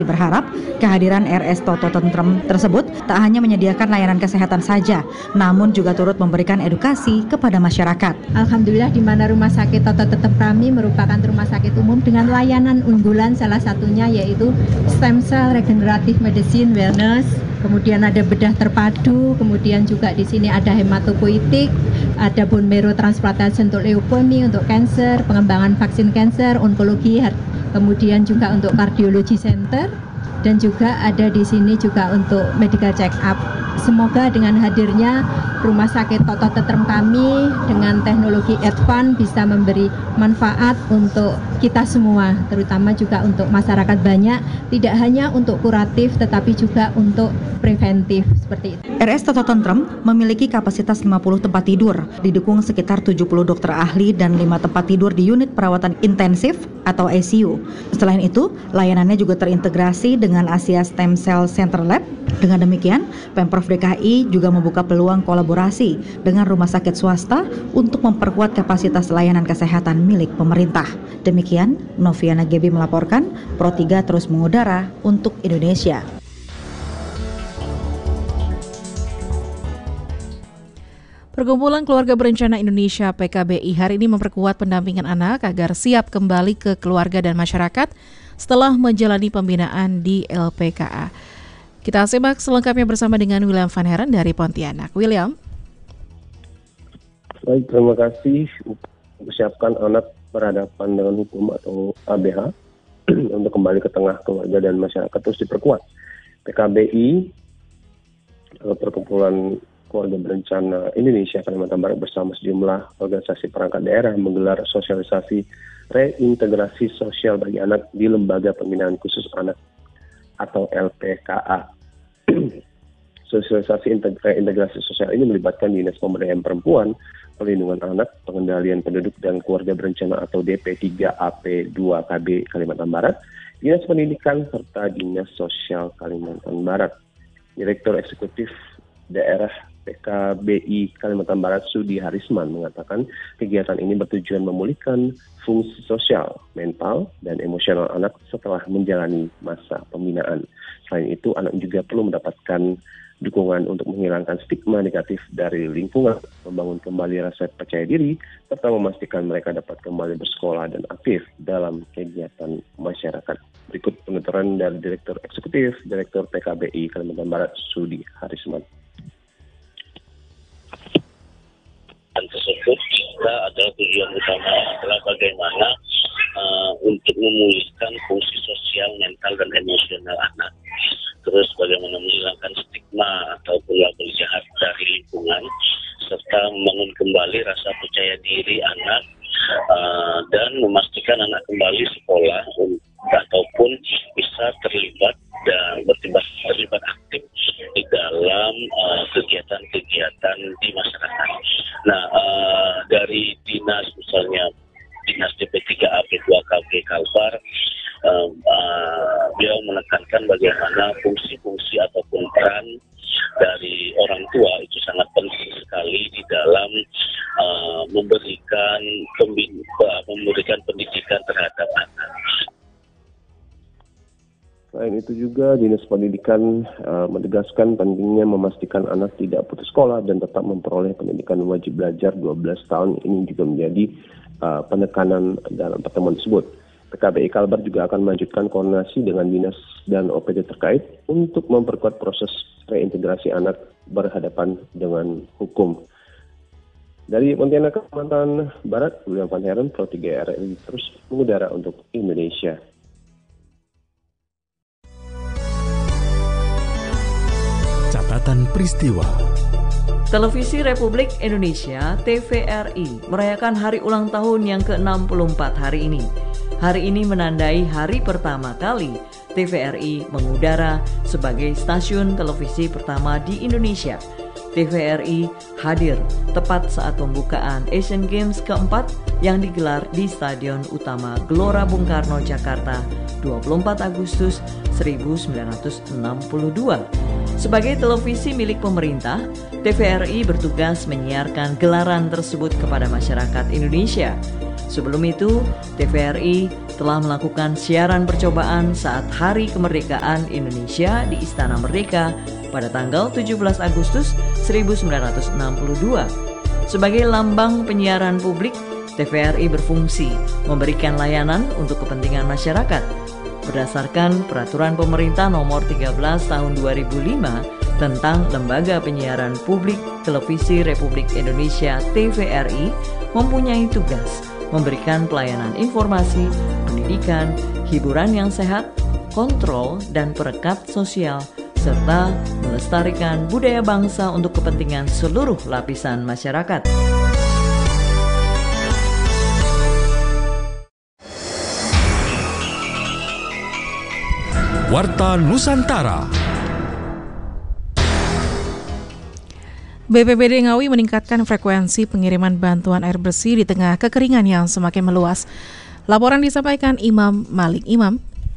Berharap kehadiran RS Toto Tentrem tersebut tak hanya menyediakan layanan kesehatan saja, namun juga turut memberikan edukasi kepada masyarakat. Alhamdulillah di mana Rumah Sakit Toto Tentrem merupakan rumah sakit umum dengan layanan unggulan, salah satunya yaitu stem cell regenerative medicine wellness, kemudian ada bedah terpadu, kemudian juga di sini ada hematopoietik, ada bone marrow transplantation untuk leukemia, untuk kanker, pengembangan vaksin kanker, onkologi, kemudian juga untuk cardiology center, dan juga ada di sini juga untuk medical check up. Semoga dengan hadirnya Rumah Sakit Toto Tentrem kami dengan teknologi advance bisa memberi manfaat untuk kita semua, terutama juga untuk masyarakat banyak, tidak hanya untuk kuratif tetapi juga untuk preventif seperti itu. RS Toto Tentrem memiliki kapasitas 50 tempat tidur, didukung sekitar 70 dokter ahli dan 5 tempat tidur di unit perawatan intensif atau ICU. Selain itu, layanannya juga terintegrasi dengan Asia Stem Cell Center Lab. Dengan demikian, Pemprov DKI juga membuka peluang kolaborasi dengan rumah sakit swasta untuk memperkuat kapasitas layanan kesehatan milik pemerintah. Demikian, Noviana Gebi melaporkan, Pro 3 terus mengudara untuk Indonesia. Perkumpulan Keluarga Berencana Indonesia PKBI hari ini memperkuat pendampingan anak agar siap kembali ke keluarga dan masyarakat setelah menjalani pembinaan di LPKA. Kita simak selengkapnya bersama dengan William Van Heren dari Pontianak. William. Baik, terima kasih. Mempersiapkan anak berhadapan dengan hukum atau ABH untuk kembali ke tengah keluarga dan masyarakat terus diperkuat. PKBI, Perkumpulan Keluarga Berencana Indonesia Kalimantan Barat bersama sejumlah organisasi perangkat daerah menggelar sosialisasi reintegrasi sosial bagi anak di Lembaga Pembinaan Khusus Anak atau LPKA. Sosialisasi integrasi sosial ini melibatkan Dinas Pemberdayaan Perempuan, Perlindungan Anak, Pengendalian Penduduk dan Keluarga Berencana atau DP3AP2KB Kalimantan Barat, Dinas Pendidikan serta Dinas Sosial Kalimantan Barat. Direktur Eksekutif Daerah PKBI Kalimantan Barat Sudi Harisman mengatakan kegiatan ini bertujuan memulihkan fungsi sosial, mental, dan emosional anak setelah menjalani masa pembinaan. Selain itu, anak juga perlu mendapatkan dukungan untuk menghilangkan stigma negatif dari lingkungan, membangun kembali rasa percaya diri, serta memastikan mereka dapat kembali bersekolah dan aktif dalam kegiatan masyarakat. Berikut penuturan dari Direktur Eksekutif Direktur PKBI Kalimantan Barat Sudi Harisman. Dan tersebut kita adalah tujuan utama adalah bagaimana untuk memulihkan fungsi sosial, mental, dan emosional anak. Terus bagaimana menghilangkan stigma ataupun label jahat dari lingkungan, serta membangun kembali rasa percaya diri anak dan memastikan anak kembali sekolah ataupun bisa terlibat dan terlibat aktif di dalam kegiatan-kegiatan di masyarakat. Nah, dari dinas misalnya Dinas DP3AP2KB Kalbar, beliau menekankan bagaimana fungsi-fungsi ataupun peran dari orang tua itu sangat penting sekali di dalam memberikan pendidikan terhadap anak. Selain itu juga Dinas Pendidikan menegaskan pentingnya memastikan anak tidak putus sekolah dan tetap memperoleh pendidikan wajib belajar 12 tahun. Ini juga menjadi penekanan dalam pertemuan tersebut. PKBI Kalbar juga akan melanjutkan koordinasi dengan dinas dan OPD terkait untuk memperkuat proses reintegrasi anak berhadapan dengan hukum. Dari Pontianak, Kalimantan Barat, William Van Heren, Pro 3 RRI terus mengudara untuk Indonesia. Catatan peristiwa. Televisi Republik Indonesia TVRI merayakan hari ulang tahun yang ke-64 hari ini. Hari ini menandai hari pertama kali TVRI mengudara sebagai stasiun televisi pertama di Indonesia. TVRI hadir tepat saat pembukaan Asian Games keempat yang digelar di Stadion Utama Gelora Bung Karno, Jakarta, 24 Agustus 1962. Sebagai televisi milik pemerintah, TVRI bertugas menyiarkan gelaran tersebut kepada masyarakat Indonesia. Sebelum itu, TVRI setelah melakukan siaran percobaan saat Hari Kemerdekaan Indonesia di Istana Merdeka pada tanggal 17 Agustus 1962. Sebagai lambang penyiaran publik, TVRI berfungsi memberikan layanan untuk kepentingan masyarakat. Berdasarkan Peraturan Pemerintah Nomor 13 Tahun 2005 tentang Lembaga Penyiaran Publik Televisi Republik Indonesia TVRI mempunyai tugas memberikan pelayanan informasi, pendidikan, hiburan yang sehat, kontrol dan perekat sosial, serta melestarikan budaya bangsa untuk kepentingan seluruh lapisan masyarakat. Warta Nusantara. BPBD Ngawi meningkatkan frekuensi pengiriman bantuan air bersih di tengah kekeringan yang semakin meluas. Laporan disampaikan Imam Malik. Imam.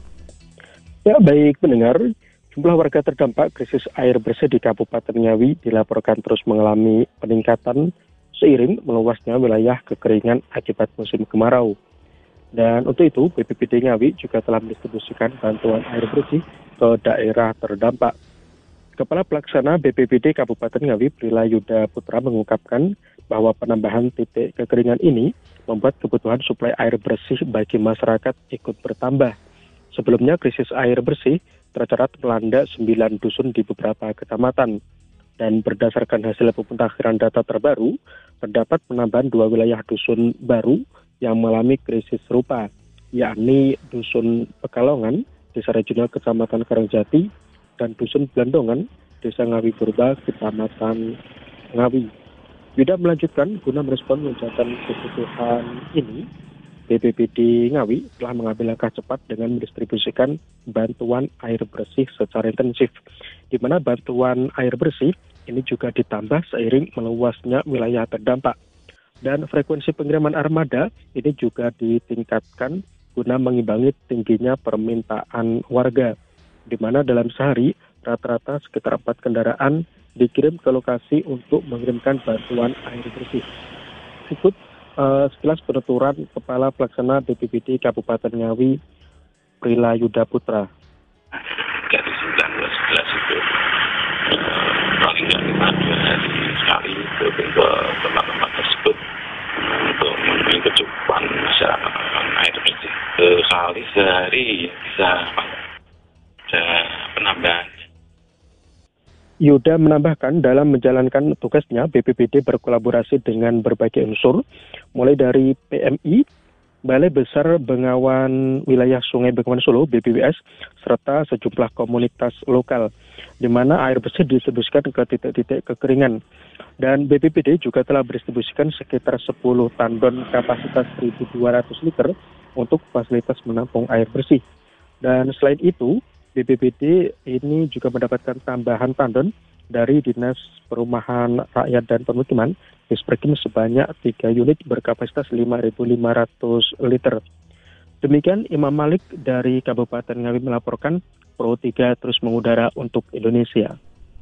Ya, baik pendengar, jumlah warga terdampak krisis air bersih di Kabupaten Ngawi dilaporkan terus mengalami peningkatan seiring meluasnya wilayah kekeringan akibat musim kemarau. Dan untuk itu, BPBD Ngawi juga telah mendistribusikan bantuan air bersih ke daerah terdampak. Kepala Pelaksana BPBD Kabupaten Ngawi, Prila Yuda Putra, mengungkapkan bahwa penambahan titik kekeringan ini membuat kebutuhan suplai air bersih bagi masyarakat ikut bertambah. Sebelumnya, krisis air bersih tercatat melanda 9 dusun di beberapa kecamatan. Dan berdasarkan hasil pemutakhiran data terbaru, terdapat penambahan 2 wilayah dusun baru yang mengalami krisis serupa, yakni Dusun Pekalongan, Desa Regional Kecamatan Karangjati, dan Dusun Belendongan, Desa Ngawi Purba, Kecamatan Ngawi. Yuda melanjutkan, guna merespon lonjakan kebutuhan ini, BPBD Ngawi telah mengambil langkah cepat dengan mendistribusikan bantuan air bersih secara intensif, di mana bantuan air bersih ini juga ditambah seiring meluasnya wilayah terdampak. Dan frekuensi pengiriman armada ini juga ditingkatkan guna mengimbangi tingginya permintaan warga, di mana dalam sehari rata-rata sekitar 4 kendaraan dikirim ke lokasi untuk mengirimkan bantuan air bersih. Ikut sekilas penuturan Kepala Pelaksana BPBD Kabupaten Ngawi, Prila Yuda Putra. Dari 1911 itu paling nggak 5 hari sekali ke tempat-tempat tersebut untuk memenuhi kecukupan masyarakat air bersih. Sekali sehari bisa penambahan. Yuda menambahkan dalam menjalankan tugasnya, BPBD berkolaborasi dengan berbagai unsur, mulai dari PMI, Balai Besar Bengawan Wilayah Sungai Bengawan Solo (BBWS), serta sejumlah komunitas lokal, di mana air bersih didistribusikan ke titik-titik kekeringan. Dan BPBD juga telah berdistribusikan sekitar 10 tandon kapasitas 1.200 liter untuk fasilitas menampung air bersih. Dan selain itu, BPBD ini juga mendapatkan tambahan tandon dari Dinas Perumahan Rakyat dan Permukiman Disperkim sebanyak 3 unit berkapasitas 5.500 liter. Demikian Imam Malik dari Kabupaten Ngawi melaporkan. Pro 3 terus mengudara untuk Indonesia.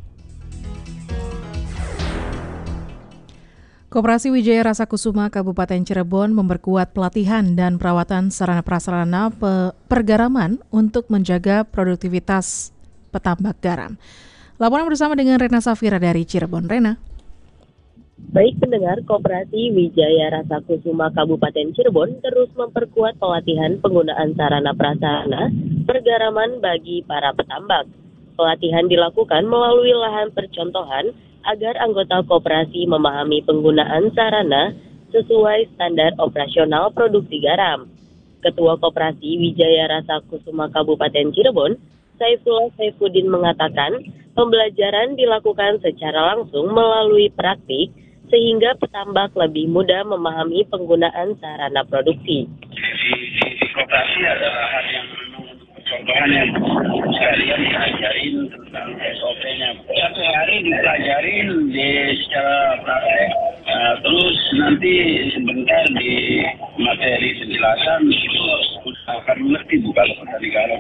Koperasi Wijaya Rasa Kusuma Kabupaten Cirebon memperkuat pelatihan dan perawatan sarana prasarana pergaraman untuk menjaga produktivitas petambak garam. Laporan bersama dengan Rena Safira dari Cirebon. Rena. Baik pendengar, Koperasi Wijaya Rasa Kusuma Kabupaten Cirebon terus memperkuat pelatihan penggunaan sarana prasarana pergaraman bagi para petambak. Pelatihan dilakukan melalui lahan percontohan agar anggota koperasi memahami penggunaan sarana sesuai standar operasional produksi garam. Ketua Koperasi Wijaya Rasa Kusuma Kabupaten Cirebon, Saifullah Saifuddin mengatakan, pembelajaran dilakukan secara langsung melalui praktik sehingga petambak lebih mudah memahami penggunaan sarana produksi. Di koperasi ada lahan yang contohnya yang sekalian diajarin tentang SOP-nya. Satu hari dipelajarin secara praktek, terus nanti sebentar di materi penjelasan itu akan mengerti bukan petani garam.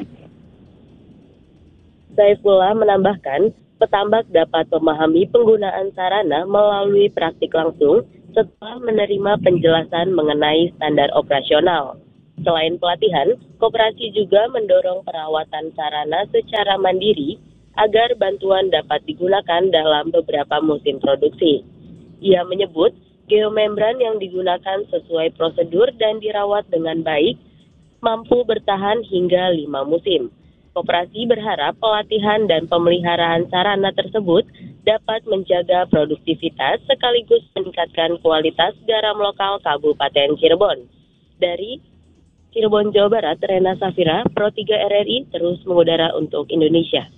Saifullah menambahkan, petambak dapat memahami penggunaan sarana melalui praktik langsung setelah menerima penjelasan mengenai standar operasional. Selain pelatihan, koperasi juga mendorong perawatan sarana secara mandiri agar bantuan dapat digunakan dalam beberapa musim produksi. Ia menyebut geomembran yang digunakan sesuai prosedur dan dirawat dengan baik mampu bertahan hingga 5 musim. Koperasi berharap pelatihan dan pemeliharaan sarana tersebut dapat menjaga produktivitas sekaligus meningkatkan kualitas garam lokal Kabupaten Cirebon. Dari Cirebon, Jawa Barat, Rena Safira, Pro 3 RRI terus mengudara untuk Indonesia.